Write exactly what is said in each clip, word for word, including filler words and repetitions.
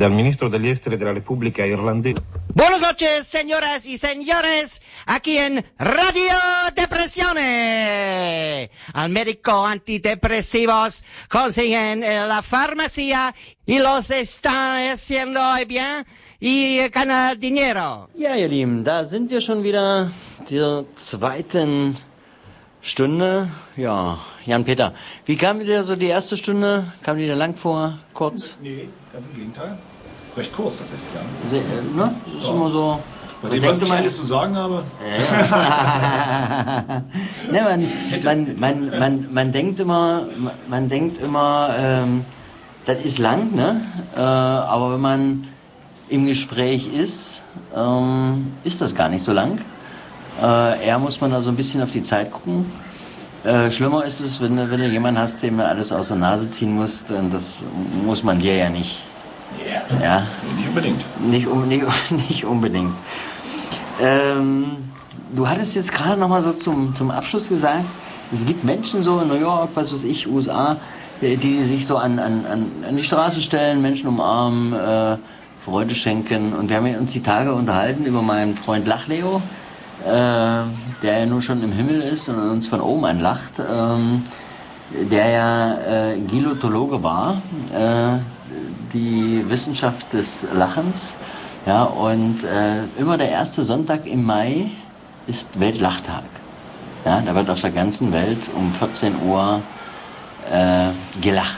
dal ministro degli esteri della Repubblica Irlandese. Buenas noches, señoras y señores, aquí en Radio Depresione. Al médico antidepresivos consiguen en la farmacia y los están haciendo bien y ganan dinero. Ja, ihr Lieben, da sind wir schon wieder, zur zweiten Stunde. Ja, Jan-Peter, wie kam dir so die erste Stunde? Kam dir lang vor, kurz? Nee, ganz im Gegenteil. Recht kurz tatsächlich, ja. Sehr, äh, ne? Das ist ja. Immer so... Bei dem, was ich alles zu sagen habe. Ja. Ne, man, man, man, man, man denkt immer, man denkt immer, ähm, das ist lang, ne? Äh, aber wenn man im Gespräch ist, ähm, ist das gar nicht so lang. Äh, eher muss man da so ein bisschen auf die Zeit gucken. Äh, schlimmer ist es, wenn, wenn du jemanden hast, dem du alles aus der Nase ziehen musst, und das muss man dir ja nicht. Yeah. Ja? Nicht unbedingt. Nicht, nicht, nicht unbedingt. Ähm, du hattest jetzt gerade noch mal so zum, zum Abschluss gesagt, es gibt Menschen so in New York, was weiß ich, U S A, die sich so an, an, an die Straße stellen, Menschen umarmen, äh, Freude schenken. Und wir haben uns die Tage unterhalten über meinen Freund Lachleo, äh, der ja nun schon im Himmel ist und uns von oben anlacht, ähm, der ja äh, Gilotologe war, äh, die Wissenschaft des Lachens. Ja, und äh, immer der erste Sonntag im Mai ist Weltlachtag. Ja, da wird auf der ganzen Welt um vierzehn Uhr äh, gelacht.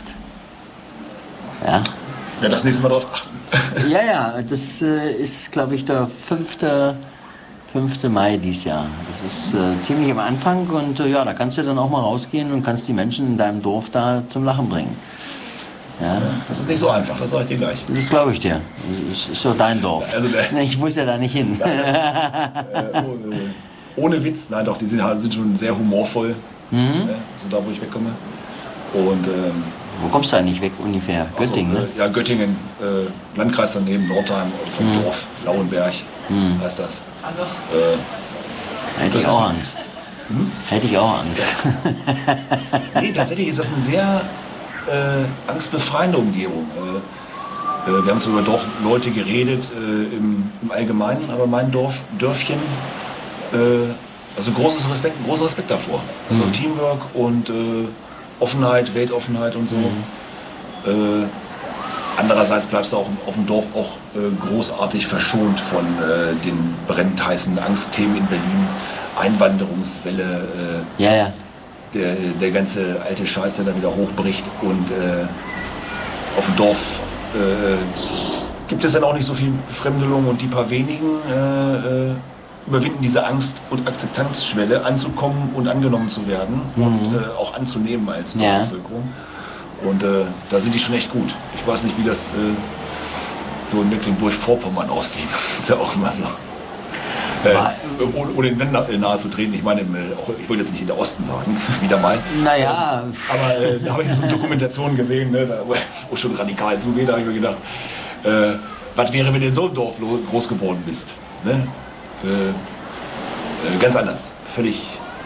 Ja. Ja, das nächste Mal drauf achten. Ja, ja, das äh, ist, glaube ich, der fünfte Mai dieses Jahr. Das ist äh, ziemlich am Anfang und äh, ja, da kannst du dann auch mal rausgehen und kannst die Menschen in deinem Dorf da zum Lachen bringen. Ja. Das ist nicht so einfach, das sage ich dir gleich. Das glaube ich dir. Das ist so dein Dorf. Also, äh, ich muss ja da nicht hin. Ja, das, äh, ohne, ohne Witz, nein doch, die sind, sind schon sehr humorvoll, mhm. äh, so da wo ich wegkomme. Und, ähm, wo kommst du eigentlich weg ungefähr? Göttingen, so, ne? Ja, Göttingen, äh, Landkreis daneben, Nordheim, vom mhm. Dorf, Lauenberg, mhm. was heißt das? Äh, Hätte ich auch Angst. Hm? Hätte ich auch Angst. Nee, tatsächlich ist das eine sehr äh, angstbefreiende Umgebung. Äh, äh, wir haben zwar über Dorfleute geredet äh, im, im Allgemeinen, aber mein Dorf, Dörfchen, äh, also großes Respekt, großer Respekt davor. Also mhm. Teamwork und äh, Offenheit, Weltoffenheit und so. Mhm. Äh, andererseits bleibst du auch auf dem Dorf auch äh, großartig verschont von äh, den brennend heißen Angstthemen in Berlin, Einwanderungswelle. Äh, ja, ja. Der, der ganze alte Scheiß, der da wieder hochbricht und äh, auf dem Dorf äh, gibt es dann auch nicht so viel Befremdelung und die paar wenigen äh, äh, überwinden diese Angst- und Akzeptanzschwelle, anzukommen und angenommen zu werden mhm. und äh, auch anzunehmen als Dorfbevölkerung. Ja. Und äh, da sind die schon echt gut. Ich weiß nicht, wie das äh, so in Mecklenburg-Vorpommern aussieht. Das ist ja auch immer so. Äh, ohne, ohne den Ländern nahe zu treten, ich meine, ich wollte jetzt nicht in der Osten sagen, wieder mal. Naja. Aber äh, da habe ich so eine Dokumentation gesehen, ne, da, wo schon radikal zugeht, da habe ich mir gedacht, äh, was wäre, wenn du in so einem Dorf groß geworden bist? Ne? Äh, äh, ganz anders, völlig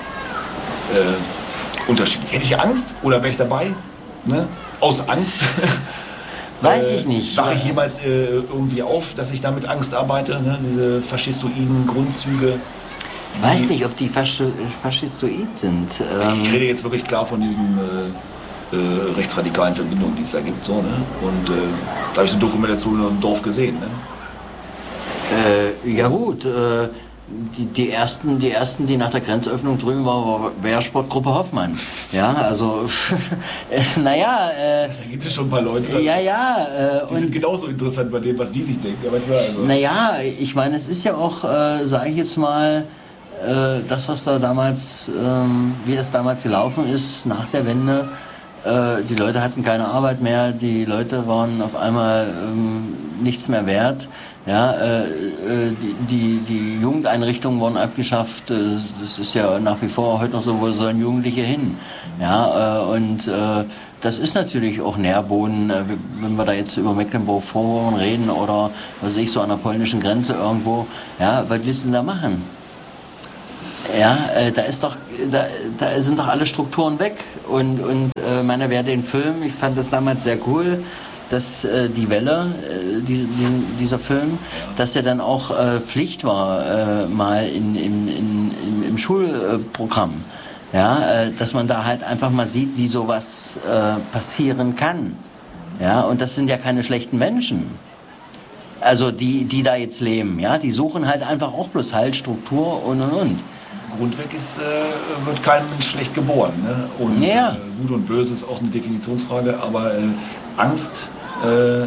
äh, unterschiedlich. Hätte ich Angst oder wäre ich dabei? Ne? Aus Angst? Weiß ich nicht. Wache ich jemals äh, irgendwie auf, dass ich da mit Angst arbeite, ne? Diese faschistoiden Grundzüge? Weiß nicht, ob die Faschi faschistoid sind. Ähm ich rede jetzt wirklich klar von diesen äh, äh, rechtsradikalen Verbindungen, die es da gibt. So, ne? Und äh, da habe ich so eine Dokumentation in einem Dorf gesehen. Ne? Äh, ja gut, äh, die, die, ersten, die ersten, die nach der Grenzöffnung drüben waren, war Wehrsportgruppe Hoffmann. Ja, also, äh, naja. Äh, da gibt es schon ein paar Leute. Ja, ja. Äh, die sind und, genauso interessant bei dem, was die sich denken. Aber klar, also. Naja, ich meine, es ist ja auch, äh, sage ich jetzt mal, äh, das, was da damals, ähm, wie das damals gelaufen ist, nach der Wende. Äh, die Leute hatten keine Arbeit mehr, die Leute waren auf einmal ähm, nichts mehr wert. Ja, äh, die, die, die Jugendeinrichtungen wurden abgeschafft. Das ist ja nach wie vor heute noch so, wo sollen Jugendliche hin? Ja, äh, und äh, das ist natürlich auch Nährboden, äh, wenn wir da jetzt über Mecklenburg-Vorpommern reden oder was weiß ich, so an der polnischen Grenze irgendwo. Ja, was willst du denn da machen? Ja, äh, da ist doch, da, da sind doch alle Strukturen weg. Und, und äh, meine, wer den Film, ich fand das damals sehr cool, dass äh, die Welle, äh, diese, diesen, dieser Film, ja. dass der dann auch äh, Pflicht war, äh, mal in, in, in, in, im Schulprogramm. Ja, äh, dass man da halt einfach mal sieht, wie sowas äh, passieren kann. Ja, und das sind ja keine schlechten Menschen. Also die, die da jetzt leben, ja, die suchen halt einfach auch bloß Halt, Struktur und und und. Grundweg ist, äh, wird kein Mensch schlecht geboren. Ne? Und ja. äh, Gut und Böse ist auch eine Definitionsfrage, aber äh, Angst, äh, äh,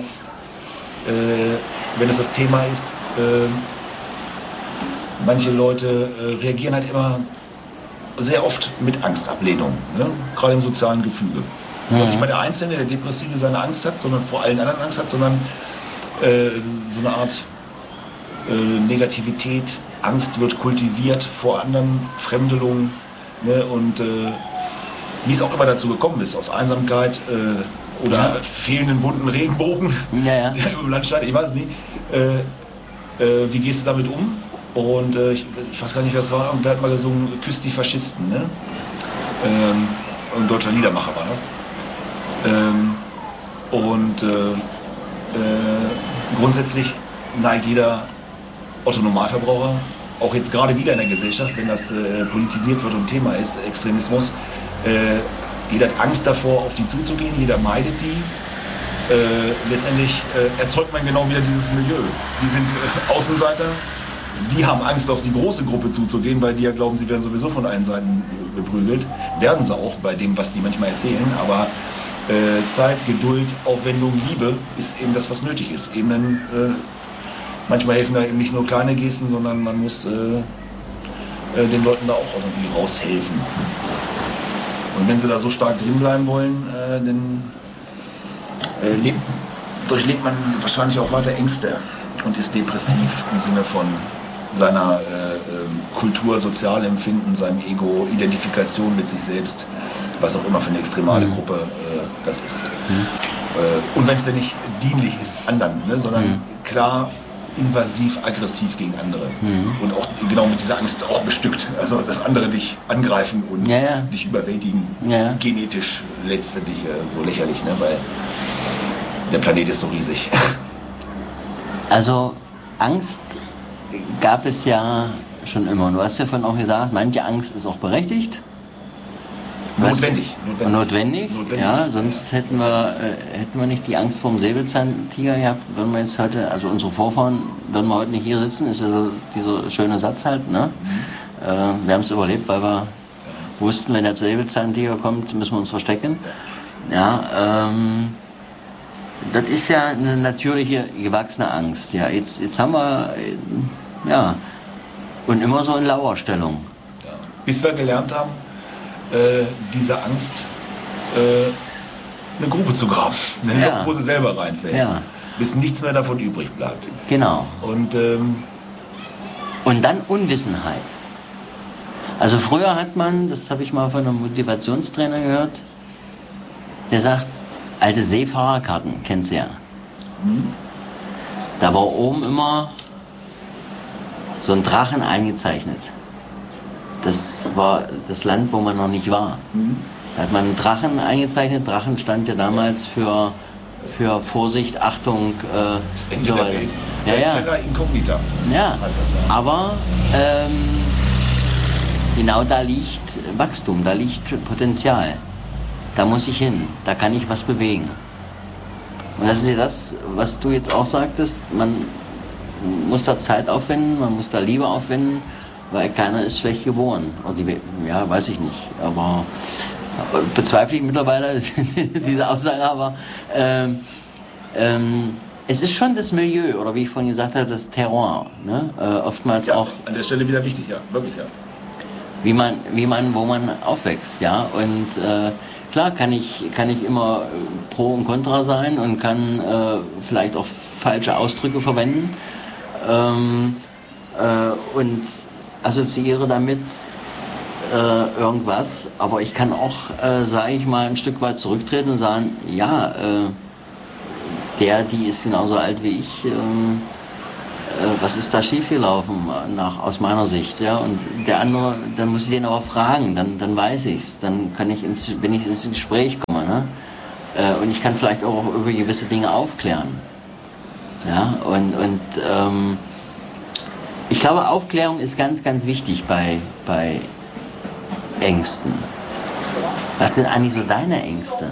wenn es das Thema ist, äh, manche Leute äh, reagieren halt immer sehr oft mit Angstablehnung, ne? Gerade im sozialen Gefüge. Mhm. Nicht mal der Einzelne, der Depressive seine Angst hat, sondern vor allen anderen Angst hat, sondern äh, so eine Art äh, Negativität. Angst wird kultiviert vor anderen, Fremdelungen, ne? Und äh, wie es auch immer dazu gekommen ist, aus Einsamkeit äh, oder ja. fehlenden bunten Regenbogen ja, ja. im Landstein, ich weiß es nicht. Äh, äh, wie gehst du damit um? Und äh, ich, ich weiß gar nicht, wer es war, und der hat mal gesungen, küsst die Faschisten, ne? Ähm, ein deutscher Liedermacher war das. Ähm, und äh, äh, grundsätzlich neigt jeder Otto-Normalverbraucher, auch jetzt gerade wieder in der Gesellschaft, wenn das äh, politisiert wird und Thema ist, Extremismus, äh, jeder hat Angst davor, auf die zuzugehen, jeder meidet die. Äh, letztendlich äh, erzeugt man genau wieder dieses Milieu. Die sind äh, Außenseiter, die haben Angst, auf die große Gruppe zuzugehen, weil die ja glauben, sie werden sowieso von allen Seiten beprügelt. Werden sie auch bei dem, was die manchmal erzählen, aber äh, Zeit, Geduld, Aufwendung, Liebe ist eben das, was nötig ist. Eben dann, äh, manchmal helfen da eben nicht nur kleine Gesten, sondern man muss äh, äh, den Leuten da auch irgendwie raushelfen. Und wenn sie da so stark drin bleiben wollen, äh, dann äh, lebt, durchlebt man wahrscheinlich auch weiter Ängste und ist depressiv im Sinne von seiner äh, äh, Kultur, Sozialempfinden, seinem Ego, Identifikation mit sich selbst, was auch immer für eine extremale mhm. Gruppe äh, das ist. Mhm. Äh, und wenn es denn nicht dienlich ist anderen, ne, sondern mhm. klar invasiv, aggressiv gegen andere mhm. und auch genau mit dieser Angst auch bestückt. Also dass andere dich angreifen und ja, ja. dich überwältigen, ja. genetisch letztendlich äh, so lächerlich, ne, weil der Planet ist so riesig. Also Angst gab es ja schon immer. Du hast ja vorhin auch gesagt, manche Angst ist auch berechtigt. Notwendig. Notwendig. Notwendig. Notwendig. Ja, sonst hätten wir, äh, hätten wir nicht die Angst vor dem Säbelzahntiger gehabt, würden wir jetzt heute, also unsere Vorfahren, würden wir heute nicht hier sitzen, ist ja so dieser schöne Satz halt, ne? Mhm. Äh, wir haben es überlebt, weil wir ja. wussten, wenn der Säbelzahntiger kommt, müssen wir uns verstecken. Ja, ähm, das ist ja eine natürliche, gewachsene Angst. Ja, jetzt, jetzt haben wir, äh, ja, und immer so in Lauerstellung. Ja. Bis wir gelernt haben, äh, diese Angst, äh, eine Grube zu graben, eine ja. Loch, wo sie selber reinfällt, ja. bis nichts mehr davon übrig bleibt. Genau. Und, ähm, und dann Unwissenheit. Also früher hat man, das habe ich mal von einem Motivationstrainer gehört, der sagt, alte Seefahrerkarten, kennst du ja. Mhm. Da war oben immer so ein Drachen eingezeichnet. Das war das Land, wo man noch nicht war. Mhm. Da hat man einen Drachen eingezeichnet. Drachen stand ja damals für, für Vorsicht, Achtung. Äh, das Ende so der Welt. Ja, ja. Terra incognita. Ja. Heißt das, ja. Aber ähm, genau da liegt Wachstum, da liegt Potenzial. Da muss ich hin, da kann ich was bewegen. Und das ist ja das, was du jetzt auch sagtest, man muss da Zeit aufwenden, man muss da Liebe aufwenden, weil keiner ist schlecht geboren. Oder die, ja, weiß ich nicht, aber bezweifle ich mittlerweile diese Aussage, aber ähm, ähm, es ist schon das Milieu, oder wie ich vorhin gesagt habe, das Terroir, ne? äh, oftmals ja, auch... An der Stelle wieder wichtig, ja, wirklich, ja. Wie man, wie man, wo man aufwächst, ja, und äh, klar kann ich, kann ich immer pro und contra sein und kann äh, vielleicht auch falsche Ausdrücke verwenden ähm, äh, und assoziiere damit äh, irgendwas, aber ich kann auch, äh, sage ich mal, ein Stück weit zurücktreten und sagen, ja, äh, der, die ist genauso alt wie ich, äh, äh, was ist da schiefgelaufen nach, aus meiner Sicht, ja, und der andere, dann muss ich den aber fragen, dann, dann weiß ich's, dann kann ich ins, wenn ich ins Gespräch komme, ne? Äh, und ich kann vielleicht auch über gewisse Dinge aufklären. Ja, und, und ähm, ich glaube, Aufklärung ist ganz, ganz wichtig bei, bei Ängsten. Was sind eigentlich so deine Ängste?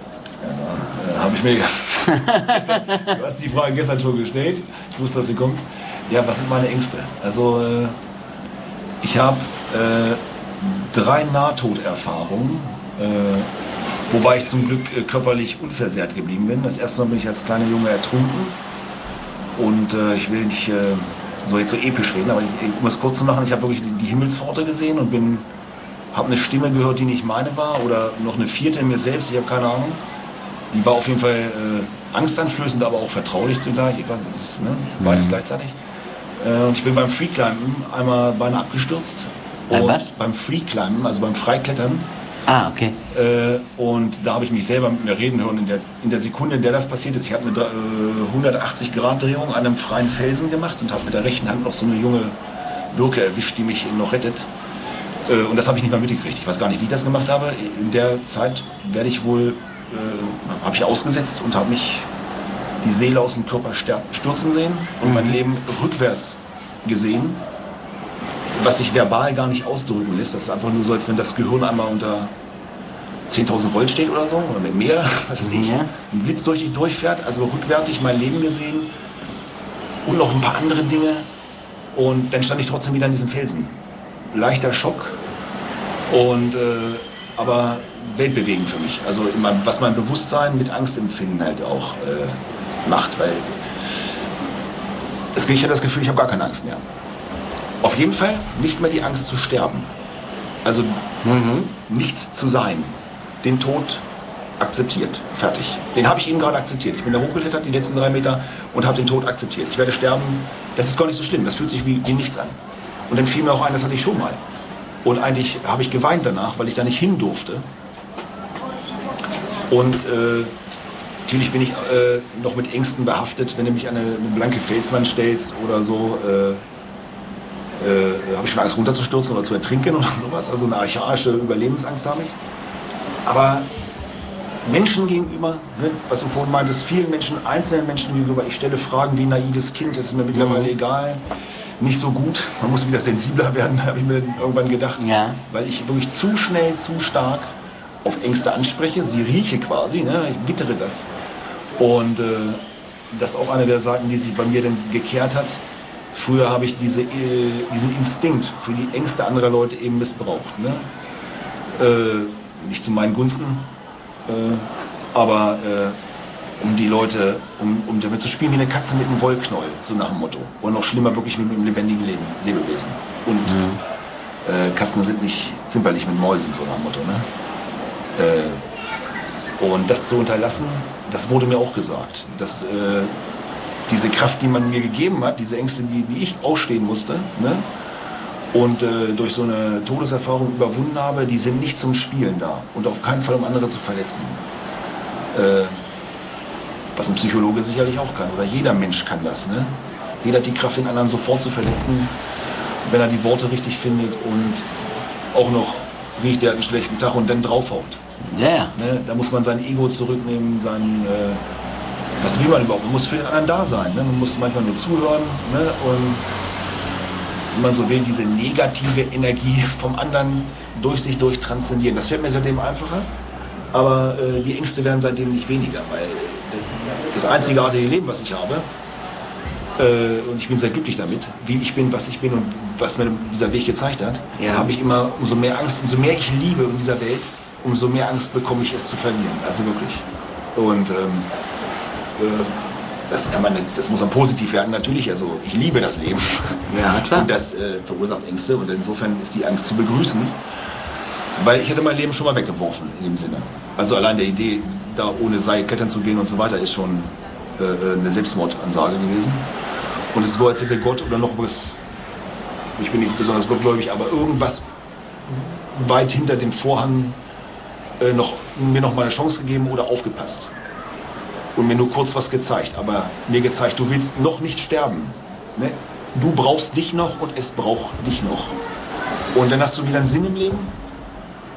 Ja, äh, habe ich mir gestern, du hast die Frage gestern schon gestellt. Ich wusste, dass sie kommt. Ja, was sind meine Ängste? Also äh, ich habe äh, drei Nahtoderfahrungen, äh, wobei ich zum Glück äh, körperlich unversehrt geblieben bin. Das erste Mal bin ich als kleiner Junge ertrunken und äh, ich will nicht äh, so jetzt so episch reden, aber ich, ich muss kurz zu machen. Ich habe wirklich die, die Himmelspforte gesehen und bin habe eine Stimme gehört, die nicht meine war, oder noch eine vierte in mir selbst, ich habe keine Ahnung. Die war auf jeden Fall äh, angsteinflößend, aber auch vertraulich zugleich. Ich weiß, das ist ne, beides mhm. gleichzeitig. Äh, und ich bin beim Freeclimben einmal beinahe abgestürzt. Beim was? Beim Freeclimben, also beim Freiklettern. Ah, okay. Äh, und da habe ich mich selber mit mir reden hören in der, in der Sekunde, in der das passiert ist. Ich habe eine äh, hundertachtzig Grad Drehung an einem freien Felsen gemacht und habe mit der rechten Hand noch so eine junge Birke erwischt, die mich noch rettet. Und das habe ich nicht mal mitgekriegt. Ich weiß gar nicht, wie ich das gemacht habe. In der Zeit werde ich wohl, äh, habe ich ausgesetzt und habe mich die Seele aus dem Körper stürzen sehen und mhm. mein Leben rückwärts gesehen, was sich verbal gar nicht ausdrücken lässt. Das ist einfach nur so, als wenn das Gehirn einmal unter zehntausend Volt steht oder so, oder mit mehr, was weiß ich, ein Blitz durch dich durchfährt. Also rückwärtig mein Leben gesehen und noch ein paar andere Dinge. Und dann stand ich trotzdem wieder an diesem Felsen. Leichter Schock und äh, aber weltbewegend für mich. Also mein, was mein Bewusstsein mit Angstempfinden halt auch äh, macht, weil es, ich hatte das Gefühl, ich habe gar keine Angst mehr. Auf jeden Fall nicht mehr die Angst zu sterben. Also mhm. nichts zu sein. Den Tod akzeptiert. Fertig. Den habe ich eben gerade akzeptiert. Ich bin da hochgeklettert, die letzten drei Meter, und habe den Tod akzeptiert. Ich werde sterben. Das ist gar nicht so schlimm. Das fühlt sich wie, wie nichts an. Und dann fiel mir auch ein, das hatte ich schon mal. Und eigentlich habe ich geweint danach, weil ich da nicht hin durfte. Und äh, natürlich bin ich äh, noch mit Ängsten behaftet, wenn du mich an eine, eine blanke Felswand stellst oder so. Äh, äh, habe ich schon Angst, runterzustürzen oder zu ertrinken oder sowas. Also eine archaische Überlebensangst habe ich. Aber Menschen gegenüber, ne, was du vorhin meintest, vielen Menschen, einzelnen Menschen gegenüber, ich stelle Fragen wie ein naives Kind, das ist mir mittlerweile mhm. egal. Nicht so gut, man muss wieder sensibler werden, habe ich mir irgendwann gedacht, ja. Weil ich wirklich zu schnell, zu stark auf Ängste anspreche, sie rieche quasi, ne? Ich wittere das. Und äh, das ist auch eine der Seiten, die sich bei mir dann gekehrt hat. Früher habe ich diese, äh, diesen Instinkt für die Ängste anderer Leute eben missbraucht. Ne? Äh, nicht zu meinen Gunsten, äh, aber äh, um die Leute, um, um damit zu spielen wie eine Katze mit einem Wollknäuel, so nach dem Motto. Und noch schlimmer wirklich mit einem lebendigen Leben, Lebewesen. Und mhm. äh, Katzen sind nicht zimperlich mit Mäusen, so nach dem Motto. Ne? Äh, und das zu unterlassen, das wurde mir auch gesagt. Dass äh, diese Kraft, die man mir gegeben hat, diese Ängste, die, die ich ausstehen musste, ne? und äh, durch so eine Todeserfahrung überwunden habe, die sind nicht zum Spielen da. Und auf keinen Fall, um andere zu verletzen. Äh, Was ein Psychologe sicherlich auch kann. Oder jeder Mensch kann das. Ne? Jeder hat die Kraft, den anderen sofort zu verletzen, wenn er die Worte richtig findet und auch noch riecht, der hat einen schlechten Tag und dann draufhaut. Ja. Ne? Da muss man sein Ego zurücknehmen, sein, äh, was will man überhaupt? Man muss für den anderen da sein. Ne? Man muss manchmal nur zuhören. Ne? Und wenn man so will, diese negative Energie vom anderen durch sich durch transzendieren. Das fällt mir seitdem einfacher. Aber äh, die Ängste werden seitdem nicht weniger, weil das einzigartige Leben, was ich habe, äh, und ich bin sehr glücklich damit, wie ich bin, was ich bin und was mir dieser Weg gezeigt hat, ja. habe ich immer umso mehr Angst, umso mehr ich liebe in dieser Welt, umso mehr Angst bekomme ich, es zu verlieren. Also wirklich. Und ähm, äh, das, kann man jetzt, das muss man positiv werden, natürlich. Also ich liebe das Leben. Ja, klar. Und das äh, verursacht Ängste und insofern ist die Angst zu begrüßen. Weil ich hätte mein Leben schon mal weggeworfen, in dem Sinne. Also allein der Idee, da ohne Seil klettern zu gehen und so weiter, ist schon äh, eine Selbstmordansage gewesen. Und es ist so, als hätte Gott oder noch was, ich bin nicht besonders gottgläubig, aber irgendwas weit hinter dem Vorhang äh, noch, mir noch mal eine Chance gegeben oder aufgepasst. Und mir nur kurz was gezeigt, aber mir gezeigt, du willst noch nicht sterben. Ne? Du brauchst dich noch und es braucht dich noch. Und dann hast du wieder einen Sinn im Leben.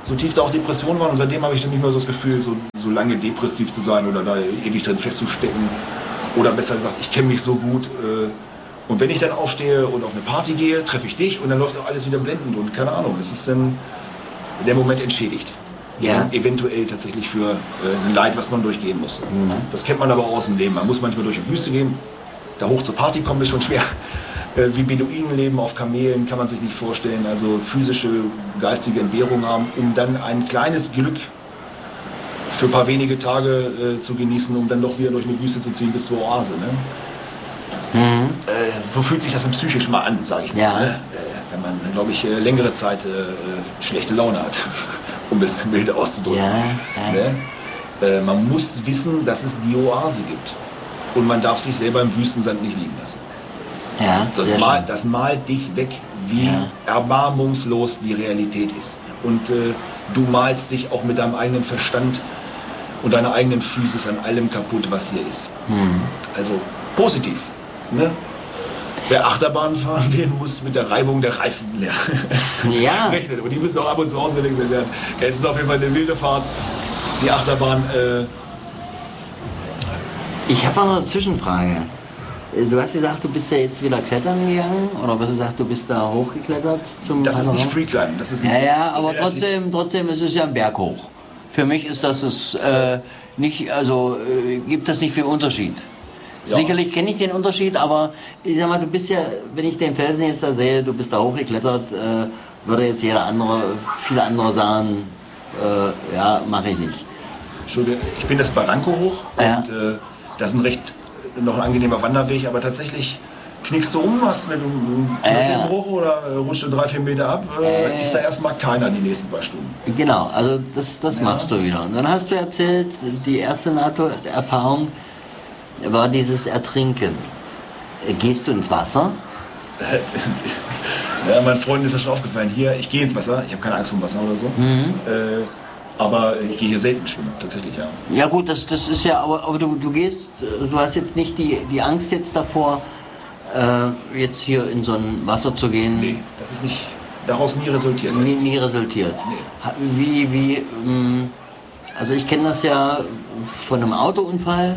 so tief da auch Depressionen waren und seitdem habe ich dann nicht mehr so das Gefühl, so, so lange depressiv zu sein oder da ewig drin festzustecken. Oder besser gesagt, ich kenne mich so gut. Äh, und wenn ich dann aufstehe und auf eine Party gehe, treffe ich dich und dann läuft auch alles wieder blendend und keine Ahnung. Es ist dann der Moment entschädigt. Ja. Eventuell tatsächlich für äh, ein Leid, was man durchgehen muss. Mhm. Das kennt man aber auch aus dem Leben. Man muss manchmal durch die Wüste gehen. Da hoch zur Party kommen ist schon schwer. Äh, wie Beduinen leben auf Kamelen kann man sich nicht vorstellen. Also physische, geistige Entbehrung haben, um dann ein kleines Glück für ein paar wenige Tage äh, zu genießen, um dann doch wieder durch eine Wüste zu ziehen bis zur Oase. Ne? Mhm. Äh, so fühlt sich das dann psychisch mal an, sage ich mal. Ja. Ne? Äh, wenn man, glaube ich, äh, längere Zeit äh, schlechte Laune hat, um es mild auszudrücken. Ja, ja. Ne? Äh, man muss wissen, dass es die Oase gibt. Und man darf sich selber im Wüstensand nicht liegen lassen. Ja, das, mal, das malt dich weg, wie ja. erbarmungslos die Realität ist. Und äh, du malst dich auch mit deinem eigenen Verstand und deiner eigenen Physis an allem kaputt, was hier ist. Hm. Also positiv. Ne? Wer Achterbahn fahren will, muss mit der Reibung der Reifen ja. rechnen. Und die müssen auch ab und zu ausgewechselt werden. Es ist auf jeden Fall eine wilde Fahrt. Die Achterbahn. Äh ich habe noch eine Zwischenfrage. Du hast gesagt, du bist ja jetzt wieder klettern gegangen, oder was du sagst, du bist da hochgeklettert zum Das ist nicht Freeclimben, das ist nicht. Ja, ja, aber trotzdem, trotzdem ist es ja ein Berg hoch. Für mich ist das es, äh, nicht, also äh, gibt das nicht viel Unterschied. Ja. Sicherlich kenne ich den Unterschied, aber ich sag mal, du bist ja, wenn ich den Felsen jetzt da sehe, du bist da hochgeklettert, äh, würde jetzt jeder andere, viele andere sagen, äh, ja, mache ich nicht. Entschuldigung, ich bin das Barranco hoch ja. und äh, das ist ein recht noch ein angenehmer Wanderweg, aber tatsächlich knickst du um, hast einen Knochenbruch äh, oder rutscht du drei, vier Meter ab, äh, äh, ist da erstmal keiner die nächsten zwei Stunden. Genau, also das, das ja. machst du wieder. Und dann hast du erzählt, die erste NATO-Erfahrung war dieses Ertrinken. Gehst du ins Wasser? Ja, meinen Freunden ist das schon aufgefallen. Hier, ich gehe ins Wasser, ich habe keine Angst vor dem Wasser oder so. Mhm. Äh, Aber ich gehe hier selten schwimmen, tatsächlich, ja. Ja gut, das, das ist ja, aber, aber du, du gehst, du hast jetzt nicht die, die Angst jetzt davor, äh, jetzt hier in so ein Wasser zu gehen. Nee, das ist nicht, daraus nie resultiert. Nie, nie resultiert. Nee. Wie, wie, ähm, also ich kenne das ja von einem Autounfall,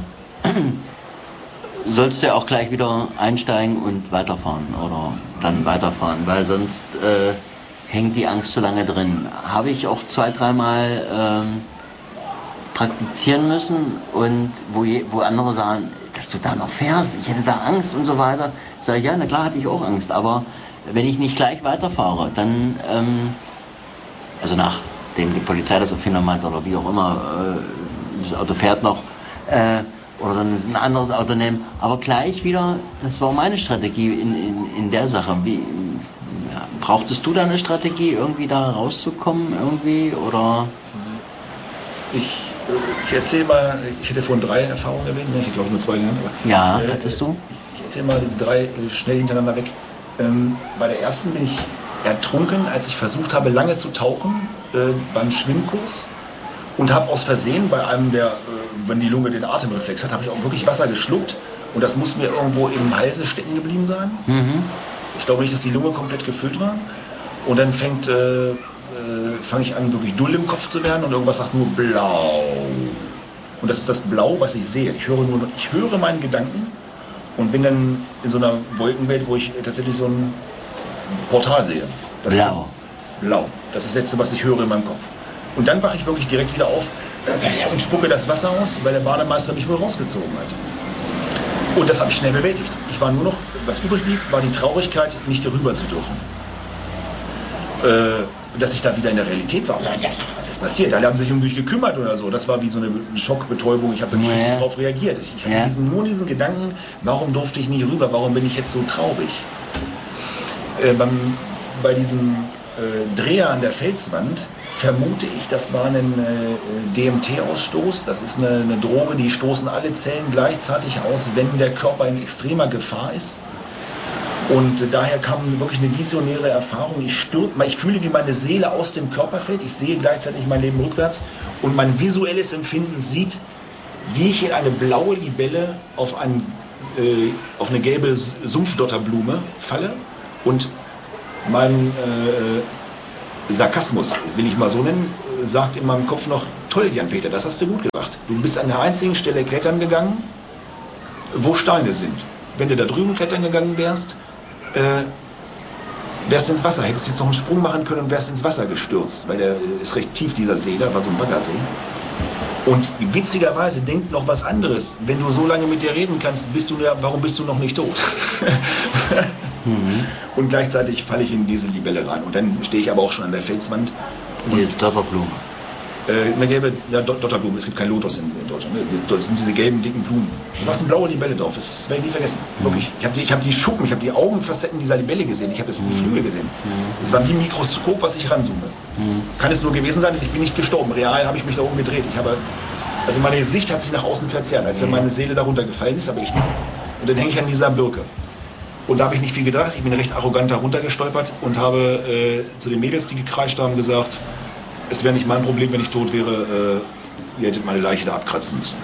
sollst du ja auch gleich wieder einsteigen und weiterfahren oder dann weiterfahren, weil sonst... Äh, hängt die Angst so lange drin. Habe ich auch zwei, dreimal ähm, praktizieren müssen und wo, je, wo andere sagen, dass du da noch fährst, ich hätte da Angst und so weiter. Sag ich, ja, na klar hatte ich auch Angst, aber wenn ich nicht gleich weiterfahre, dann, ähm, also nachdem die Polizei das auf Finger meint oder wie auch immer, äh, das Auto fährt noch, äh, oder dann ein anderes Auto nehmen, aber gleich wieder, das war meine Strategie in, in, in der Sache. Wie, brauchtest du da eine Strategie, irgendwie da rauszukommen, irgendwie, oder? Ich, ich erzähle mal, ich hätte vorhin drei Erfahrungen erwähnt, ich glaube nur zwei genannt. Ja, äh, hattest du? Ich erzähle mal die drei schnell hintereinander weg. Ähm, bei der ersten bin ich ertrunken, als ich versucht habe, lange zu tauchen, äh, beim Schwimmkurs. Und habe aus Versehen bei einem, der, äh, wenn die Lunge den Atemreflex hat, habe ich auch wirklich Wasser geschluckt. Und das muss mir irgendwo im Halse stecken geblieben sein. Mhm. Ich glaube nicht, dass die Lunge komplett gefüllt war. Und dann fängt, äh, äh, fange ich an, wirklich dull im Kopf zu werden und irgendwas sagt nur blau. Und das ist das Blau, was ich sehe. Ich höre nur, ich höre meinen Gedanken und bin dann in so einer Wolkenwelt, wo ich tatsächlich so ein Portal sehe. Das blau. Blau. Das ist das Letzte, was ich höre in meinem Kopf. Und dann wache ich wirklich direkt wieder auf und spucke das Wasser aus, weil der Bademeister mich wohl rausgezogen hat. Und das habe ich schnell bewältigt. Ich war nur noch, was übrig blieb, war die Traurigkeit, nicht rüber zu dürfen. Äh, dass ich da wieder in der Realität war. Was ist passiert? Alle haben sich um mich gekümmert oder so. Das war wie so eine Schockbetäubung. Ich habe da nicht ja. richtig drauf reagiert. Ich, ich hatte ja. diesen, nur diesen Gedanken, warum durfte ich nicht rüber? Warum bin ich jetzt so traurig? Äh, beim, bei diesem äh, Dreher an der Felswand vermute ich, das war ein äh, D M T-Ausstoß. Das ist eine, eine Droge, die stoßen alle Zellen gleichzeitig aus, wenn der Körper in extremer Gefahr ist. Und äh, daher kam wirklich eine visionäre Erfahrung. Ich, stürb, ich fühle, wie meine Seele aus dem Körper fällt. Ich sehe gleichzeitig mein Leben rückwärts. Und mein visuelles Empfinden sieht, wie ich in eine blaue Libelle auf, ein, äh, auf eine gelbe Sumpfdotterblume falle. Und mein... Äh, Sarkasmus, will ich mal so nennen, sagt in meinem Kopf noch, toll, Jan-Peter, das hast du gut gemacht. Du bist an der einzigen Stelle klettern gegangen, wo Steine sind. Wenn du da drüben klettern gegangen wärst, äh, wärst du ins Wasser, hättest jetzt noch einen Sprung machen können und wärst ins Wasser gestürzt, weil der ist recht tief, dieser See, da war so ein Baggersee. Und witzigerweise denkt noch was anderes. Wenn du so lange mit dir reden kannst, bist du, warum bist du noch nicht tot? mhm. Und gleichzeitig falle ich in diese Libelle rein. Und dann stehe ich aber auch schon an der Felswand. Und jetzt Dotterblume. Äh, eine gelbe, ja, Dotterblume, es gibt kein Lotus in, in Deutschland. Ne? Das sind diese gelben, dicken Blumen. Da ist eine blaue Libelle drauf, das werde ich nie vergessen. Mhm. Wirklich. Ich habe die, ich hab die Schuppen, ich habe die Augenfacetten dieser Libelle gesehen, ich habe das in die Flügel gesehen. Es war wie ein Mikroskop, was ich ranzoome. Mhm. Kann es nur gewesen sein, ich bin nicht gestorben. Real habe ich mich da oben gedreht. Ich habe, also meine Sicht hat sich nach außen verzerrt, als wenn meine Seele darunter gefallen ist, aber ich nicht. Und dann hänge ich an dieser Birke. Und da habe ich nicht viel gedacht, ich bin recht arrogant darunter gestolpert und habe äh, zu den Mädels, die gekreischt haben, gesagt, es wäre nicht mein Problem, wenn ich tot wäre, äh, ihr hättet meine Leiche da abkratzen müssen.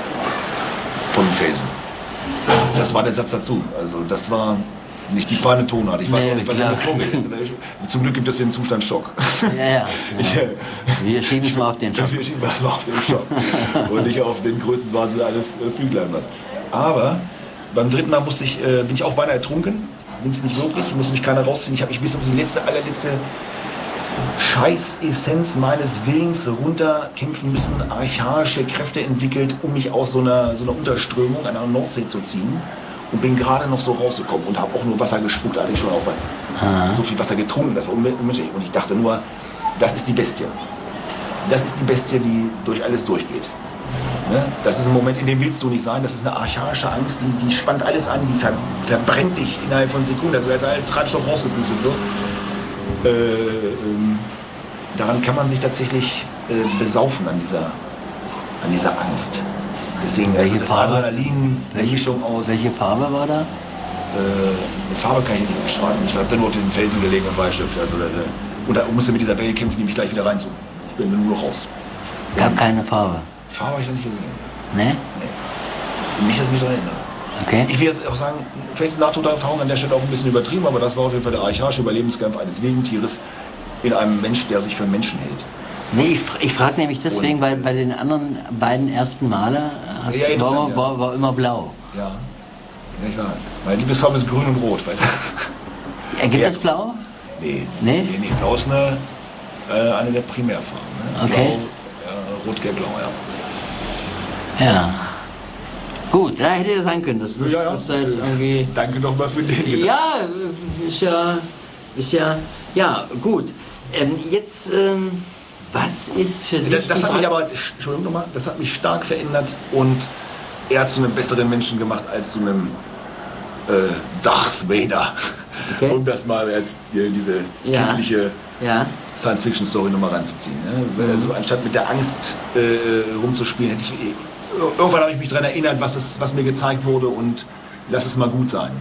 Von dem Felsen. Das war der Satz dazu. Also das war nicht die feine Tonart. Ich weiß nee, auch nicht, was klar. Ich gewesen ist. Zum Glück gibt es den Zustand Schock. Ja, ja. ja. Ich, äh, wir schieben es mal auf den Schock. Wir schieben es mal auf den Schock. Und nicht auf den größten Wahnsinn eines äh, Flüglein. Aber beim dritten Mal musste ich, äh, bin ich auch beinahe ertrunken. Bin es nicht wirklich. Ich musste mich keiner rausziehen. Ich habe mich bis auf die letzte, allerletzte Scheißessenz meines Willens runterkämpfen müssen, archaische Kräfte entwickelt, um mich aus so einer, so einer Unterströmung, einer Nordsee zu ziehen. Und bin gerade noch so rausgekommen und habe auch nur Wasser gespuckt, da hatte ich schon auch was. So viel Wasser getrunken, das war unmenschlich. Und ich dachte nur, das ist die Bestie. Das ist die Bestie, die durch alles durchgeht. Ne? Das ist ein Moment, in dem willst du nicht sein. Das ist eine archaische Angst, die, die spannt alles an, die ver, verbrennt dich innerhalb von Sekunden. Also als ein Treibstoff rausgepustet wird. Äh, ähm, daran kann man sich tatsächlich äh, besaufen an dieser, an dieser Angst. Deswegen welche also das Farbe? Adrenalin, eine welche, Mischung aus. Welche Farbe war da? Äh, eine Farbe kann ich nicht beschreiben. Ich habe dann nur auf diesen Felsen gelegen und war erschöpft. Also, äh, und da musste mit dieser Welle kämpfen, die mich gleich wieder reinzog. Ich bin nur noch raus. Gab keine Farbe? Farbe habe ich da nicht gesehen. Ne? Nee. Nicht, dass ich mich daran erinnere. Okay. Ich will jetzt auch sagen, Felsen-Nahtoderfahrung an der Stelle auch ein bisschen übertrieben, aber das war auf jeden Fall der archaische Überlebenskampf eines wilden Tieres in einem Mensch, der sich für Menschen hält. Nee, ich, ich frage nämlich deswegen, und, weil bei den anderen beiden ersten Male hast ja, du war, ja. war, war immer blau. Ja, ja ich weiß. Meine Lieblingsfarbe ist grün und rot. Weißt du? Gibt es blau? Nee. Nee? Nee, nee. Blau ist eine, äh, eine der Primärfarben. Ne? Okay. Blau, äh, rot, gelb, blau, ja. Ja. Gut, da hätte ja sein können. Das ist, ja, ja. Das ist irgendwie Danke nochmal für den Gedanken. Ja, ist ja, ist ja, ja, gut. Ähm, jetzt, ähm, was ist für dich... Das, das hat mich aber, Entschuldigung nochmal, das hat mich stark verändert und eher zu einem besseren Menschen gemacht als zu einem äh, Darth Vader. Okay. Um das mal als äh, diese ja. kindliche ja. Science-Fiction-Story nochmal ranzuziehen. Ne? Mhm. Also anstatt mit der Angst äh, rumzuspielen, hätte ich... Irgendwann habe ich mich daran erinnert, was, es, was mir gezeigt wurde und lass es mal gut sein.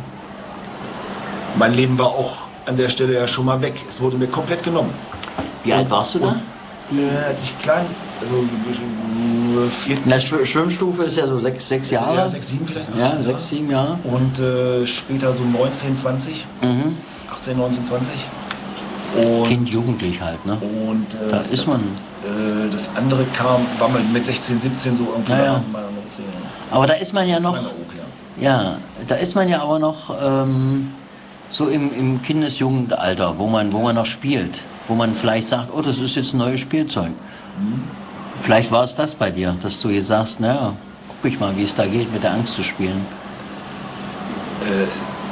Mein Leben war auch an der Stelle ja schon mal weg. Es wurde mir komplett genommen. Wie alt warst du da? Äh, als ich klein, also vier... Na, Schwimmstufe ist ja so sechs, sechs Jahre. Ja, sechs, sieben vielleicht. Ja, ja, sechs, sieben Jahre. Und äh, später so neunzehn, zwanzig. Mhm. achtzehn, neunzehn, zwanzig. Und, Kind, Jugendlich halt, ne? Und äh, da ist das, man... Äh, das andere kam, war man mit sechzehn, siebzehn so irgendwie. Ja, ja. Mal aber da ist man ja noch... Auch, ja. ja, da ist man ja aber noch ähm, so im, im Kindesjugendalter, wo man, wo man noch spielt. Wo man vielleicht sagt, oh, das ist jetzt ein neues Spielzeug. Mhm. Vielleicht war es das bei dir, dass du jetzt sagst, naja, guck ich mal, wie es da geht, mit der Angst zu spielen. Äh,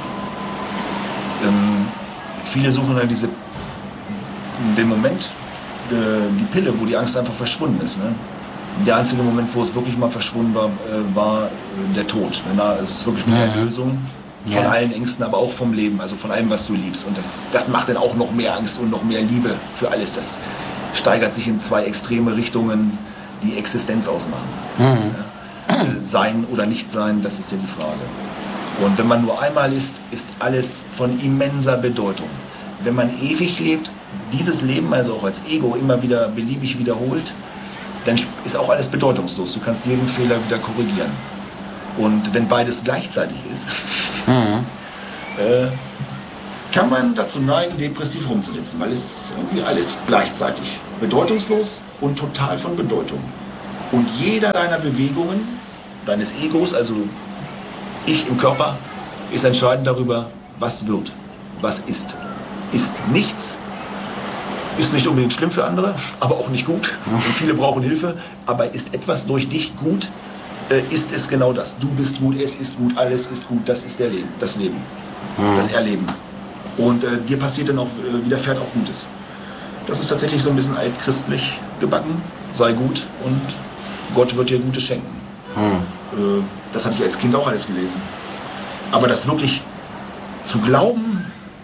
ähm, viele suchen dann diese, den Moment, äh, die Pille, wo die Angst einfach verschwunden ist. Ne? Der einzige Moment, wo es wirklich mal verschwunden war, äh, war äh, der Tod. Na, es ist wirklich eine ja. Erlösung von ja. allen Ängsten, aber auch vom Leben, also von allem, was du liebst. Und das, das macht dann auch noch mehr Angst und noch mehr Liebe für alles. Das steigert sich in zwei extreme Richtungen, die Existenz ausmachen. Mhm. Ja? Sein oder nicht sein, das ist ja die Frage. Und wenn man nur einmal ist, ist alles von immenser Bedeutung. Wenn man ewig lebt, dieses Leben also auch als Ego immer wieder beliebig wiederholt, dann ist auch alles bedeutungslos. Du kannst jeden Fehler wieder korrigieren. Und wenn beides gleichzeitig ist, mhm. äh, kann man dazu neigen, depressiv rumzusitzen, weil es irgendwie alles gleichzeitig bedeutungslos und total von Bedeutung. Und jeder deiner Bewegungen, deines Egos, also ich im Körper, ist entscheidend darüber, was wird, was ist. Ist nichts, ist nicht unbedingt schlimm für andere, aber auch nicht gut. Und viele brauchen Hilfe, aber ist etwas durch dich gut, äh, ist es genau das. Du bist gut, es ist gut, alles ist gut, das ist der Leben, das Leben, das Erleben. Und äh, dir passiert dann auch, äh, widerfährt auch Gutes. Das ist tatsächlich so ein bisschen altchristlich gebacken. Sei gut und Gott wird dir Gutes schenken. Hm. Äh, das hatte ich als Kind auch alles gelesen. Aber das wirklich zu glauben,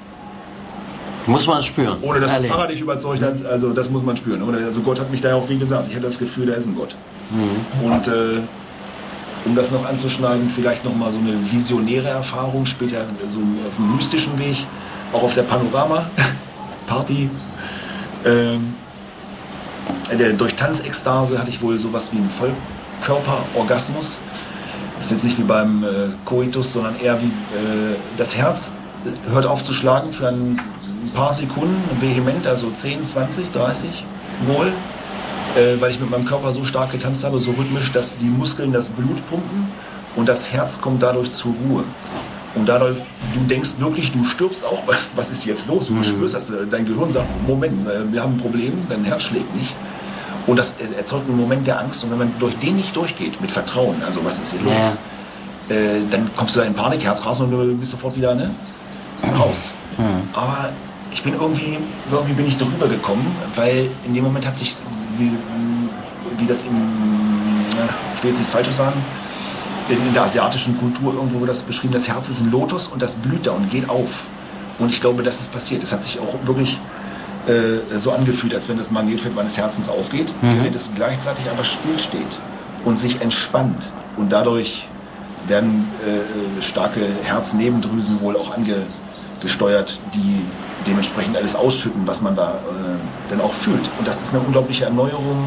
muss man spüren. Ohne dass Erleben. der Pfarrer dich überzeugt hat, also das muss man spüren. Oder? Also Gott hat mich da ja auch viel gesagt. Ich hatte das Gefühl, da ist ein Gott. Mhm. Und äh, um das noch anzuschneiden, vielleicht noch mal so eine visionäre Erfahrung, später so auf dem mystischen Weg, auch auf der Panorama-Party. Ähm, der, durch Tanzekstase hatte ich wohl sowas wie einen Vollkörperorgasmus. Das ist jetzt nicht wie beim äh, Koitus, sondern eher wie äh, das Herz hört auf zu schlagen für ein ein paar Sekunden, vehement, also zehn, zwanzig, dreißig wohl, äh, weil ich mit meinem Körper so stark getanzt habe, so rhythmisch, dass die Muskeln das Blut pumpen und das Herz kommt dadurch zur Ruhe. Und dadurch, du denkst wirklich, du stirbst auch, was ist jetzt los? Du spürst, dass dein Gehirn sagt, Moment, wir haben ein Problem, dein Herz schlägt nicht. Und das erzeugt einen Moment der Angst. Und wenn man durch den nicht durchgeht, mit Vertrauen, also was ist hier los, ja. äh, dann kommst du da in Panik, Herz raus und du bist sofort wieder ne, raus. Mhm. Aber ich bin irgendwie, irgendwie bin ich drüber gekommen, weil in dem Moment hat sich, wie, wie das im, ich will jetzt nichts Falsches sagen, in der asiatischen Kultur irgendwo wird das beschrieben, das Herz ist ein Lotus und das blüht da und geht auf. Und ich glaube, das ist passiert. Es hat sich auch wirklich äh, so angefühlt, als wenn das Magnetfeld meines Herzens aufgeht, mhm. während es gleichzeitig aber stillsteht und sich entspannt. Und dadurch werden äh, starke Herznebendrüsen wohl auch angesteuert, die dementsprechend alles ausschütten, was man da äh, dann auch fühlt. Und das ist eine unglaubliche Erneuerung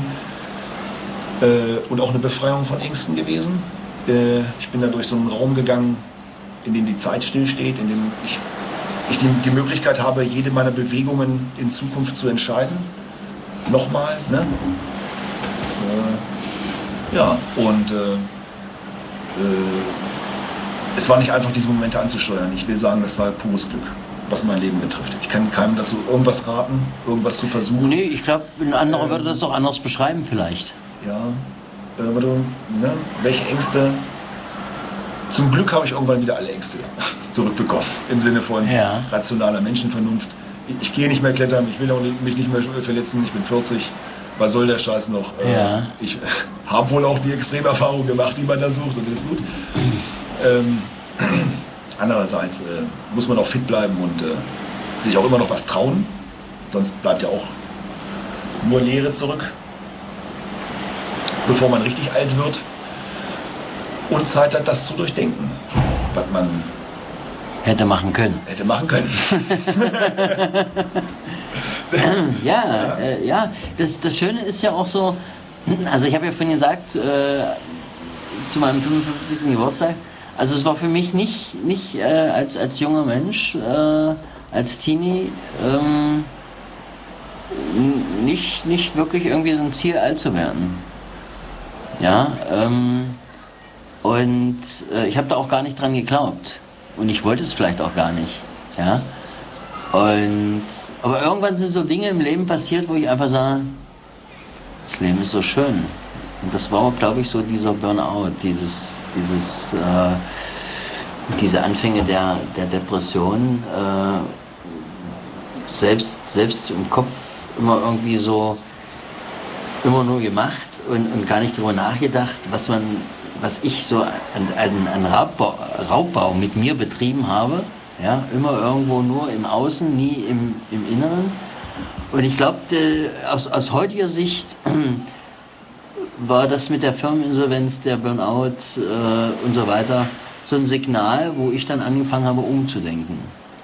äh, und auch eine Befreiung von Ängsten gewesen. Äh, ich bin da durch so einen Raum gegangen, in dem die Zeit stillsteht, in dem ich, ich die, die Möglichkeit habe, jede meiner Bewegungen in Zukunft zu entscheiden. Nochmal, ne? Äh, ja, und äh, äh, es war nicht einfach, diese Momente anzusteuern. Ich will sagen, das war pures Glück, was mein Leben betrifft. Ich kann keinem dazu irgendwas raten, irgendwas zu versuchen. Nee, ich glaube, ein anderer ähm, würde das auch anders beschreiben vielleicht. Ja, äh, warte, ne? Welche Ängste? Zum Glück habe ich irgendwann wieder alle Ängste zurückbekommen. Im Sinne von ja. rationaler Menschenvernunft. Ich, ich gehe nicht mehr klettern, ich will auch nicht, mich nicht mehr verletzen, ich bin vierzig. Was soll der Scheiß noch? Äh, ja. Ich habe wohl auch die Extremerfahrung gemacht, die man da sucht, und das ist gut. Ähm, andererseits äh, muss man auch fit bleiben und äh, sich auch immer noch was trauen, sonst bleibt ja auch nur Leere zurück, bevor man richtig alt wird und Zeit hat, das zu durchdenken, was man hätte machen können. Hätte machen können. ja, ja. Äh, ja. Das, das Schöne ist ja auch so, also ich habe ja vorhin gesagt, äh, zu meinem fünfundfünfzigsten Geburtstag, also es war für mich nicht, nicht äh, als, als junger Mensch, äh, als Teenie, ähm, nicht, nicht wirklich irgendwie so ein Ziel, alt zu werden. Ja, ähm, und äh, ich habe da auch gar nicht dran geglaubt. Und ich wollte es vielleicht auch gar nicht. Ja? Und, aber irgendwann sind so Dinge im Leben passiert, wo ich einfach sage, das Leben ist so schön. Und das war auch, glaube ich, so dieser Burnout, dieses, dieses, äh, diese Anfänge der, der Depression, äh, selbst, selbst im Kopf immer irgendwie so, immer nur gemacht und, und gar nicht darüber nachgedacht, was man, was ich so an, an, an Raubbau, Raubbau mit mir betrieben habe. Ja, immer irgendwo nur im Außen, nie im, im Inneren. Und ich glaube, aus, aus heutiger Sicht war das mit der Firmeninsolvenz, der Burnout äh, und so weiter so ein Signal, wo ich dann angefangen habe, umzudenken.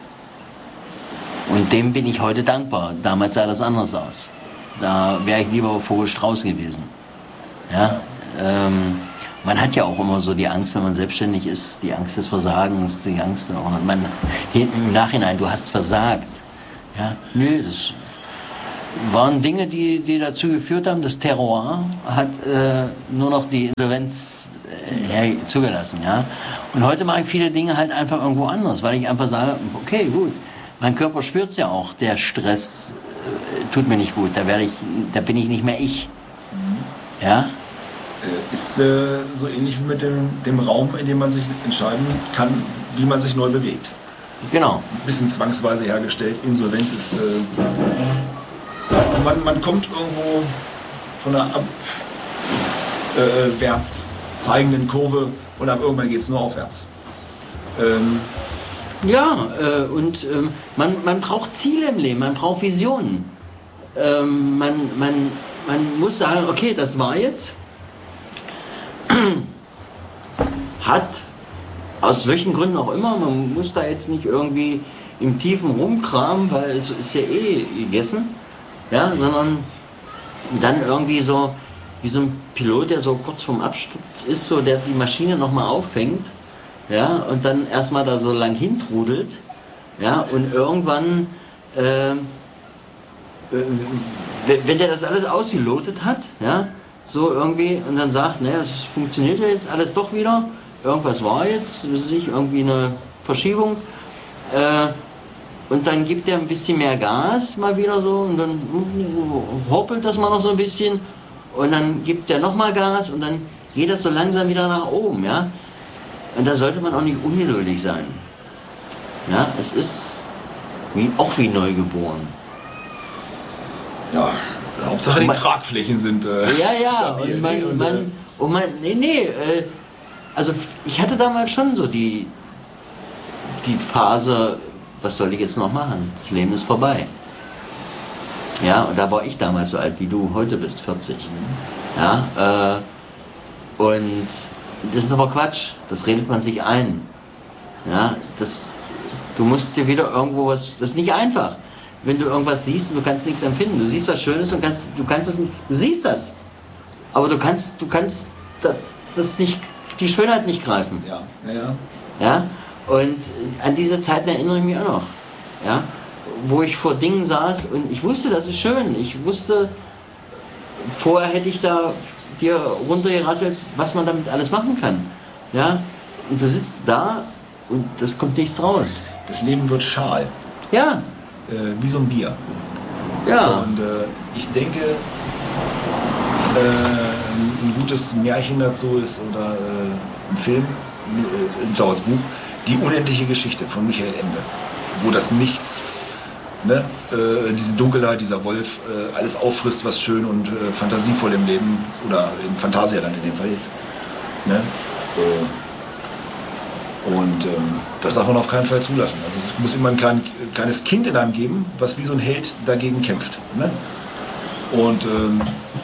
Und dem bin ich heute dankbar. Damals sah das anders aus. Da wäre ich lieber Vogel Strauß gewesen. Ja? Ähm, Man hat ja auch immer so die Angst, wenn man selbstständig ist, die Angst des Versagens, die Angst, und man, im Nachhinein, du hast versagt. Ja, nö, das waren Dinge, die, die dazu geführt haben, das Terroir hat äh, nur noch die Insolvenz äh, her, zugelassen. Ja? Und heute mache ich viele Dinge halt einfach irgendwo anders, weil ich einfach sage, okay, gut, mein Körper spürt es ja auch, der Stress äh, tut mir nicht gut, da, werde ich, da bin ich nicht mehr ich. Ja? Ist äh, so ähnlich wie mit dem, dem Raum, in dem man sich entscheiden kann, wie man sich neu bewegt. Genau. Ein bisschen zwangsweise hergestellt. Insolvenz ist... Äh, man, man kommt irgendwo von einer abwärts äh, zeigenden Kurve und ab irgendwann geht es nur aufwärts. Ähm, ja, äh, und ähm, man, man braucht Ziele im Leben, man braucht Visionen. Ähm, man, man, man muss sagen, okay, das war jetzt... hat, aus welchen Gründen auch immer, man muss da jetzt nicht irgendwie im Tiefen rumkramen, weil es ist ja eh gegessen, ja, sondern dann irgendwie so, wie so ein Pilot, der so kurz vorm Absturz ist, so der die Maschine nochmal auffängt, ja, und dann erstmal da so lang hintrudelt, ja, und irgendwann, äh, wenn der das alles ausgelotet hat, ja, so irgendwie, und dann sagt, naja, es funktioniert ja jetzt alles doch wieder, irgendwas war jetzt, weiß ich, irgendwie eine Verschiebung, äh, und dann gibt er ein bisschen mehr Gas mal wieder so, und dann hoppelt das mal noch so ein bisschen, und dann gibt er nochmal Gas, und dann geht das so langsam wieder nach oben, ja, und da sollte man auch nicht ungeduldig sein, ja, es ist wie, auch wie neugeboren. Ja. Hauptsache die Tragflächen sind äh, ja, ja, stabil. Und man, und, man, und man, nee, nee, äh, also ich hatte damals schon so die, die Phase, was soll ich jetzt noch machen? Das Leben ist vorbei. Ja, und da war ich damals so alt wie du heute bist, vierzig. Ja, äh, und das ist aber Quatsch, das redet man sich ein. Ja, das, du musst dir wieder irgendwo was, das ist nicht einfach. Wenn du irgendwas siehst und du kannst nichts empfinden. Du siehst was Schönes und kannst, du kannst es nicht, du siehst das, aber du kannst, du kannst das nicht, die Schönheit nicht greifen. Ja, ja, ja. Ja? Und an diese Zeiten erinnere ich mich auch noch. Ja? Wo ich vor Dingen saß und ich wusste, das ist schön. Ich wusste, vorher hätte ich da dir runtergerasselt, was man damit alles machen kann. Ja? Und du sitzt da und das kommt nichts raus. Das Leben wird schal. Ja. Wie so ein Bier. Ja. Und äh, ich denke, äh, ein gutes Märchen dazu ist, oder äh, ein Film, äh, ein Dauerts Buch, Die unendliche Geschichte von Michael Ende, wo das Nichts, ne, äh, diese Dunkelheit, dieser Wolf, äh, alles auffrisst, was schön und äh, fantasievoll im Leben, oder in Fantasia dann in dem Fall ist. Ne? Äh, Und ähm, das darf man auf keinen Fall zulassen. Also es muss immer ein klein, kleines Kind in einem geben, was wie so ein Held dagegen kämpft. Ne? Und ähm,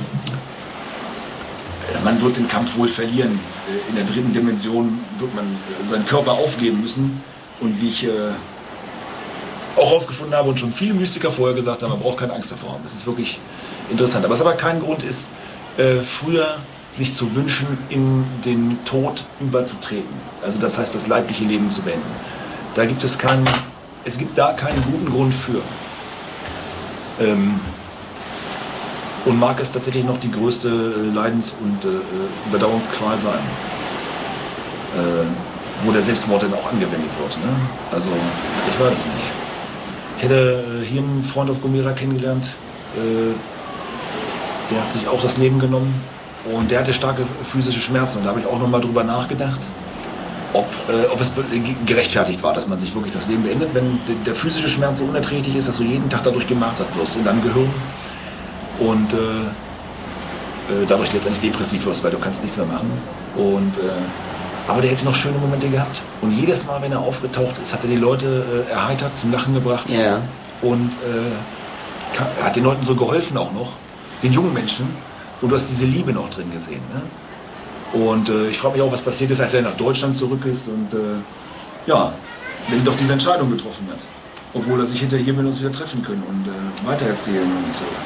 man wird den Kampf wohl verlieren. In der dritten Dimension wird man seinen Körper aufgeben müssen. Und wie ich äh, auch herausgefunden habe und schon viele Mystiker vorher gesagt haben, man braucht keine Angst davor haben. Das ist wirklich interessant. Aber was aber kein Grund ist, äh, früher sich zu wünschen, in den Tod überzutreten. Also das heißt, das leibliche Leben zu beenden. Da gibt es keinen, es gibt da keinen guten Grund für. Ähm, und mag es tatsächlich noch die größte Leidens- und äh, Überdauerungsqual sein. Äh, wo der Selbstmord dann auch angewendet wird. Ne? Also, ich weiß es nicht. Ich hätte äh, hier einen Freund auf Gomera kennengelernt, äh, der hat sich auch das Leben genommen. Und der hatte starke physische Schmerzen. Und da habe ich auch noch mal drüber nachgedacht, ob, äh, ob es gerechtfertigt war, dass man sich wirklich das Leben beendet. Wenn der physische Schmerz so unerträglich ist, dass du jeden Tag dadurch gemartert wirst in deinem Gehirn. Und äh, äh, dadurch letztendlich depressiv wirst, weil du kannst nichts mehr machen. Und, äh, aber der hätte noch schöne Momente gehabt. Und jedes Mal, wenn er aufgetaucht ist, hat er die Leute äh, erheitert, zum Lachen gebracht. Ja. Und äh, er hat den Leuten so geholfen auch noch, den jungen Menschen. Und du hast diese Liebe noch drin gesehen. Ne? Und äh, ich frage mich auch, was passiert ist, als er nach Deutschland zurück ist und äh, ja, wenn doch diese Entscheidung getroffen hat. Obwohl er sich hinterher hier mit uns wieder treffen können und äh, weitererzählen. Und, äh,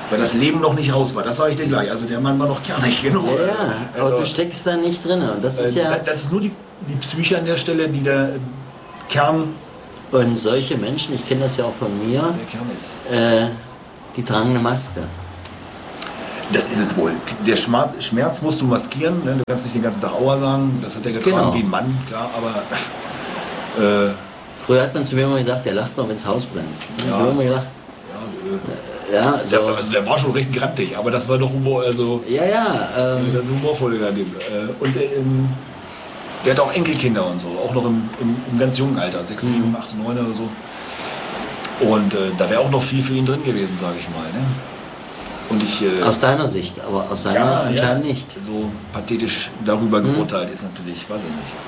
Weil das Leben noch nicht raus war, das sage ich dir gleich. Also der Mann war noch kernig genug. Ja, ja, aber also, du steckst da nicht drin. Und das ist äh, ja. Das ist nur die, die Psyche an der Stelle, die der Kern. Und solche Menschen, ich kenne das ja auch von mir, Der Kern ist. äh, die tragen eine Maske. Das ist es wohl. Der Schmerz, Schmerz musst du maskieren. Ne? Du kannst nicht den ganzen Tag Aua sagen. Das hat er getragen Genau. wie ein Mann, klar. Aber äh, Früher hat man zu mir immer gesagt, der lacht noch, wenn das Haus brennt. Ich Ja. habe immer gedacht, ja, äh, ja, der, so, also der war schon recht grantig, aber das war doch Humor. Also, ja, ja, ähm, das humorvolle daneben. Und äh, ähm, der hat auch Enkelkinder und so, auch noch im, im, im ganz jungen Alter, sechs, sieben, acht, neun oder so. Und äh, da wäre auch noch viel für ihn drin gewesen, sage ich mal. Ne? Und ich, äh, aus deiner Sicht, aber aus seiner ja, anscheinend ja, nicht. so pathetisch darüber Mhm. geurteilt ist natürlich, weiß ich nicht.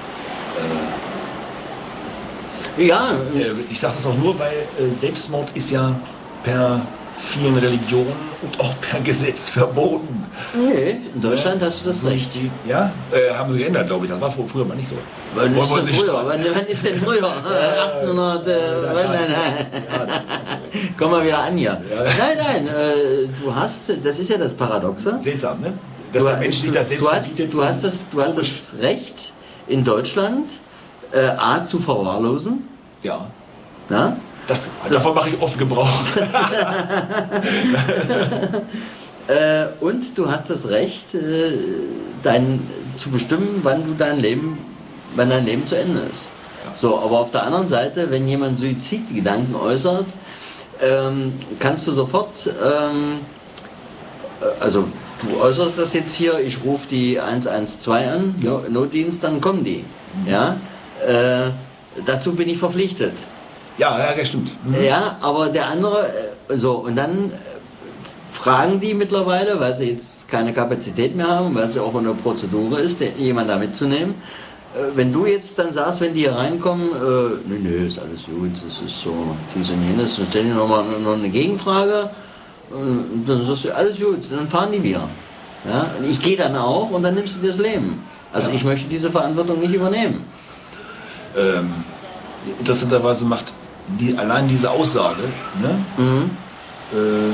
Ja, Äh, äh, ich sage das auch nur, weil äh, Selbstmord ist ja per vielen Religionen und auch per Gesetz verboten. nee, in Deutschland hast du das Recht. Ja, äh, haben sie geändert, glaube ich. Das war frü- früher mal nicht so. Wann Wollen ist wir uns denn nicht früher? streiten. Wann, wann ist denn früher? Äh, achtzehnhundert, äh, wann, nein, nein. Komm mal wieder an hier. Ja. Nein, nein, äh, du hast, das ist ja das Paradoxe. Seltsam, ne? Dass Du, der Mensch sich das selbst du, hast, verbietet. du hast das, du hast das Recht in Deutschland äh, A zu verwahrlosen. Ja, Ja? das, Das- davon mache ich oft Gebrauch. Äh, und du hast das Recht, äh, dein, zu bestimmen, wann du dein Leben, wann dein Leben zu Ende ist. So, aber auf der anderen Seite, wenn jemand Suizidgedanken äußert, ähm, kannst du sofort, ähm, äh, also du äußerst das jetzt hier, ich rufe die eins eins zwei an, no, Notdienst, dann kommen die. Ja? Äh, dazu bin ich verpflichtet. Ja, ja, das stimmt. Mhm. Ja, aber der andere, äh, so, und dann äh, fragen die mittlerweile, weil sie jetzt keine Kapazität mehr haben, weil es ja auch eine Prozedur ist, den- jemanden da mitzunehmen. Äh, Wenn du jetzt dann sagst, wenn die hier reinkommen, äh, nee, nee, ist alles gut, das ist so, dies und jenes, dann stellen die nochmal noch eine Gegenfrage, äh, dann sagst du, alles gut, dann fahren die wieder. Ja? Und ich gehe dann auch und dann nimmst du dir das Leben. Also Ja. ich möchte diese Verantwortung nicht übernehmen. Ähm, interessanterweise macht die, allein diese Aussage ne, Mhm. äh,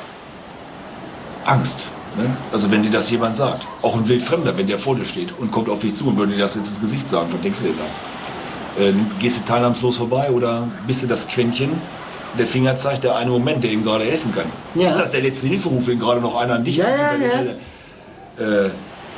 Angst. Ne? Also wenn dir das jemand sagt, auch ein Wildfremder, wenn der vor dir steht und kommt auf dich zu und würde dir das jetzt ins Gesicht sagen, was denkst du dir da? Äh, gehst du teilnahmslos vorbei oder bist du das Quäntchen, der Finger zeigt der eine Moment, der ihm gerade helfen kann? Ja. Ist das der letzte Hilferuf, wenn gerade noch einer an dich Ja, ruft? ja, Der letzte- Äh,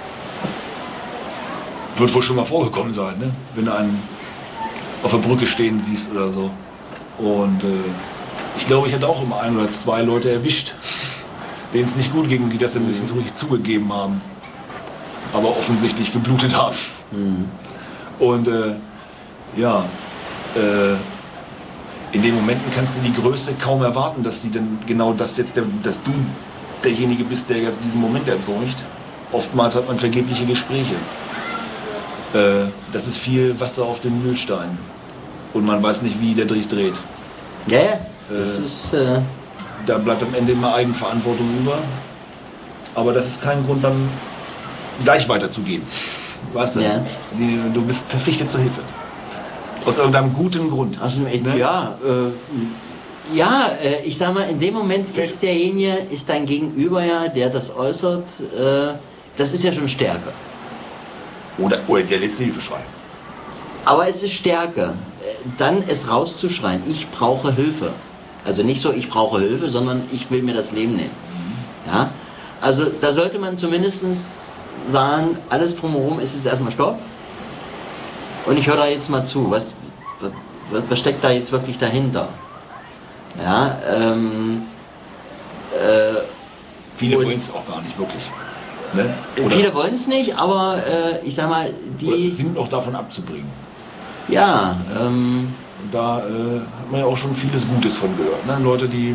wird wohl schon mal vorgekommen sein, ne? Wenn du einen auf der Brücke stehen siehst oder so. Und äh, ich glaube, ich hatte auch immer ein oder zwei Leute erwischt, denen es nicht gut ging, die das ein bisschen so richtig zugegeben haben, aber offensichtlich geblutet haben. Und äh, ja, äh, in den Momenten kannst du die Größe kaum erwarten, dass die dann genau das jetzt, der, dass du derjenige bist, der jetzt diesen Moment erzeugt. Oftmals hat man vergebliche Gespräche. Äh, das ist viel Wasser auf dem Mühlstein. Und man weiß nicht, wie der Dreh dreht. Ja, ja, das Äh, ist... Äh, Da bleibt am Ende immer Eigenverantwortung über. Aber das ist kein Grund, dann gleich weiterzugehen. Weißt du? Ja. Du bist verpflichtet zur Hilfe. Aus irgendeinem guten Grund. Aus dem, Ne? Ja, äh, ja äh, ich sag mal, in dem Moment ist derjenige, ist dein Gegenüber ja, der das äußert, äh, das ist ja schon Stärke. Oder, oder der letzte Hilfeschrei. Aber es ist Stärke, äh, dann es rauszuschreien, ich brauche Hilfe. Also nicht so, ich brauche Hilfe, sondern ich will mir das Leben nehmen. Ja? Also da sollte man zumindest sagen, alles drumherum ist jetzt erstmal Stopp. Und ich höre da jetzt mal zu, was, was, was steckt da jetzt wirklich dahinter? Ja, ähm, äh, Viele Und- wollen es auch gar nicht wirklich. Ne? Oder viele wollen es nicht, aber äh, ich sag mal, oder die, sind noch davon abzubringen. ja, ähm, Und da äh, hat man ja auch schon vieles Gutes von gehört. Ne? Leute, die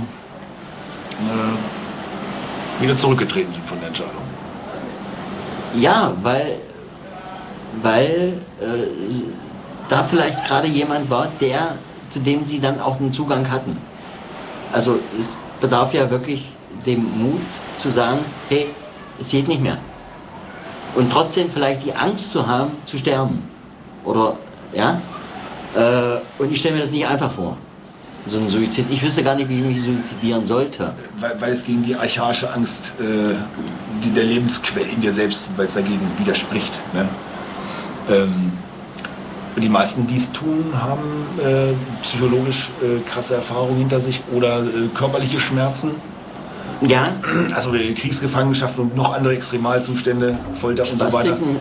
äh, wieder zurückgetreten sind von der Entscheidung. ja, weil, weil äh, da vielleicht gerade jemand war, der, zu dem sie dann auch einen Zugang hatten. Also es bedarf ja wirklich dem Mut zu sagen, hey, es geht nicht mehr. Und trotzdem vielleicht die Angst zu haben, zu sterben. Oder, ja? Äh, und ich stelle mir das nicht einfach vor. so ein Suizid. Ich wüsste gar nicht, wie ich mich suizidieren sollte. Weil, weil es gegen die archaische Angst äh, die, der Lebensquelle in dir selbst, weil es dagegen widerspricht. Ne? Ähm, die meisten, die es tun, haben äh, psychologisch äh, krasse Erfahrungen hinter sich oder äh, körperliche Schmerzen. Ja. Also Kriegsgefangenschaft und noch andere Extremalzustände, Folter und so weiter. Spastiken